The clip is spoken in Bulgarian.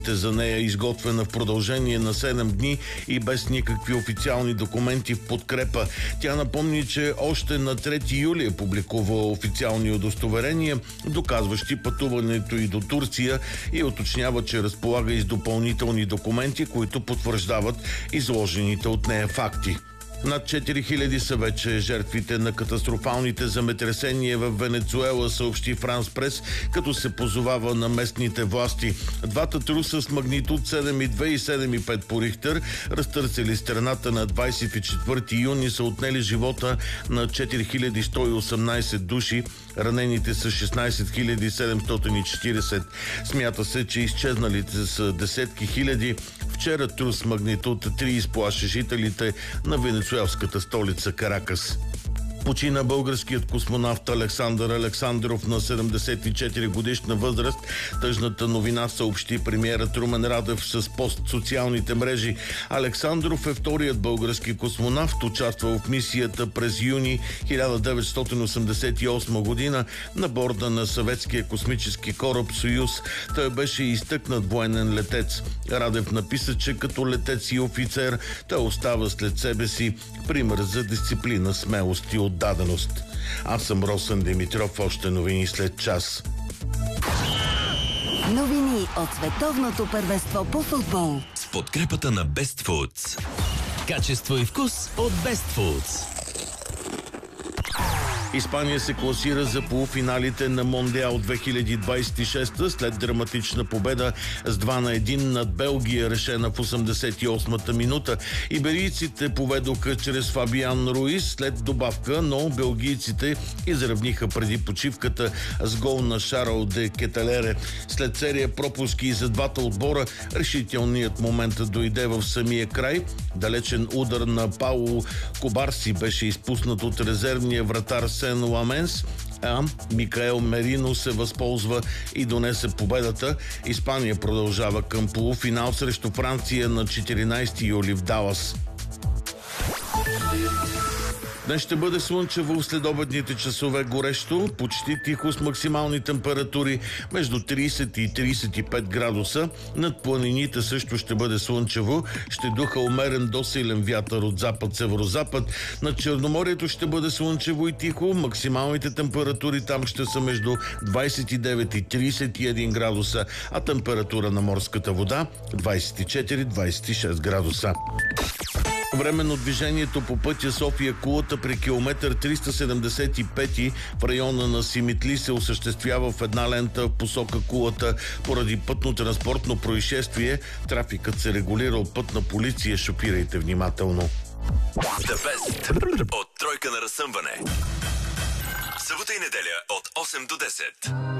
за нея, изготвена в продължение на 7 дни и без никакви официални документи в подкрепа. Тя напомни, че още на 3 юли е публикувала официални удостоверения, доказващи пътуването и до Турция, и уточнява, че разполага и с допълнителни документи, които потвърждават изложените от нея факти. Над 4000 са вече жертвите на катастрофалните земетресения в Венецуела, съобщи Франс Прес, като се позовава на местните власти. Двата труса с магнитуд 7,2 и 7,5 по Рихтер, разтърсили страната на 24 юни, са отнели живота на 4118 души. Ранените са 16 740. Смята се, че изчезналите са десетки хиляди. Вчера трус с магнитуд 3 изплаши жителите на венецуелската столица Каракас. Почина българският космонавт Александър Александров на 74 годишна възраст. Тъжната новина съобщи премиерът Румен Радев с пост в социалните мрежи. Александров е вторият български космонавт, участвал в мисията през юни 1988 година на борда на съветския космически кораб Союз. Той беше изтъкнат военен летец. Радев написа, че като летец и офицер той остава след себе си пример за дисциплина, смелост и отдаденост. Аз съм Росен Димитров. Още новини след час. Новини от световното първенство по футбол с подкрепата на Best Foods. Качество и вкус от Best Foods. Испания се класира за полуфиналите на Мондиал 2026 след драматична победа с 2-1 над Белгия, решена в 88-та минута. Иберийците поведоха чрез Фабиан Руис след добавка, но белгийците изравниха преди почивката с гол на Шарл де Кетелере. След серия пропуски и за двата отбора, решителният момент дойде в самия край. Далечен удар на Пауло Кобарси беше изпуснат от резервния вратар Сен Ламенс, а Микаел Мерино се възползва и донесе победата. Испания продължава към полуфинал срещу Франция на 14 юли в Далас. Днес ще бъде слънчево, в следобедните часове горещо, почти тихо с максимални температури между 30 и 35 градуса. Над планините също ще бъде слънчево, ще духа умерен до силен вятър от запад-северозапад. Над Черноморието ще бъде слънчево и тихо, максималните температури там ще са между 29 и 31 градуса, а температура на морската вода 24-26 градуса. Временно движението по пътя София-Кулата при километър 375 в района на Симитли се осъществява в една лента в посока Кулата поради пътно-транспортно происшествие. Трафикът се регулира от пътна полиция. Шофирайте внимателно. The Best от тройка на разсъмване. Събота и неделя от 8 до 10.